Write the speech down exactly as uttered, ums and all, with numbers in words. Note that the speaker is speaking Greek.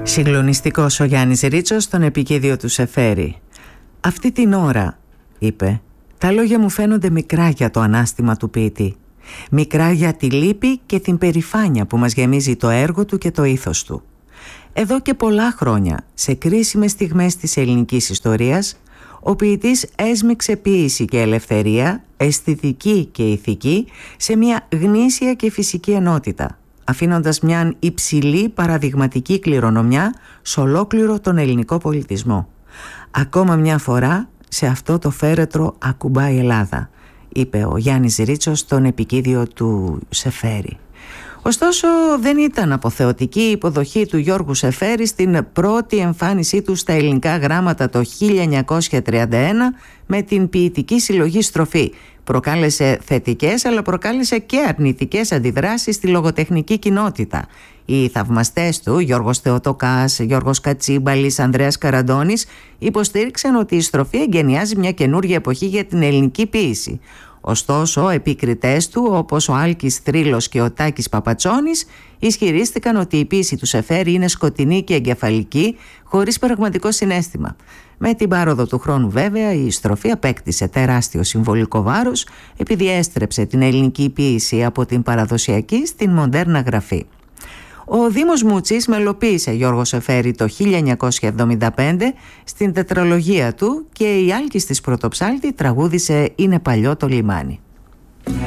Συγκλονιστικός ο Γιάννης Ρίτσος στον επικίδιο του Σεφέρη. «Αυτή την ώρα», είπε, «τα λόγια μου φαίνονται μικρά για το ανάστημα του ποιητή. Μικρά για τη λύπη και την περηφάνεια που μας γεμίζει το έργο του και το ήθος του. Εδώ και πολλά χρόνια, σε κρίσιμες στιγμές της ελληνικής ιστορίας, ο ποιητής έσμιξε ποίηση και ελευθερία, αισθητική και ηθική, σε μια γνήσια και φυσική ενότητα, αφήνοντας μια υψηλή παραδειγματική κληρονομιά σε ολόκληρο τον ελληνικό πολιτισμό. Ακόμα μια φορά σε αυτό το φέρετρο ακουμπάει η Ελλάδα», είπε ο Γιάννης Ρίτσος στον επικίδιο του Σεφέρη. Ωστόσο δεν ήταν αποθεωτική η υποδοχή του Γιώργου Σεφέρη στην πρώτη εμφάνισή του στα ελληνικά γράμματα το χίλια εννιακόσια τριάντα ένα με την ποιητική συλλογή «Στροφή». Προκάλεσε θετικές αλλά προκάλεσε και αρνητικές αντιδράσεις στη λογοτεχνική κοινότητα. Οι θαυμαστές του, Γιώργος Θεοτοκάς, Γιώργος Κατσίμπαλης, Ανδρέας Καραντώνης, υποστήριξαν ότι η «Στροφή» εγκαινιάζει μια καινούργια εποχή για την ελληνική ποίηση. Ωστόσο, επικριτές του, όπως ο Άλκης Θρύλος και ο Τάκης Παπατσόνης, ισχυρίστηκαν ότι η ποίηση του Σεφέρη είναι σκοτεινή και εγκεφαλική, χωρίς πραγματικό συναίσθημα. Με την πάροδο του χρόνου, βέβαια, η «Στροφή» απέκτησε τεράστιο συμβολικό βάρος, επειδή έστρεψε την ελληνική ποίηση από την παραδοσιακή στην μοντέρνα γραφή. Ο Δήμος Μούτσης μελοποίησε Γιώργο Σεφέρη το χίλια εννιακόσια εβδομήντα πέντε στην τετραλογία του και η Άλκης της Πρωτοψάλτη τραγούδισε «Είναι παλιό το λιμάνι».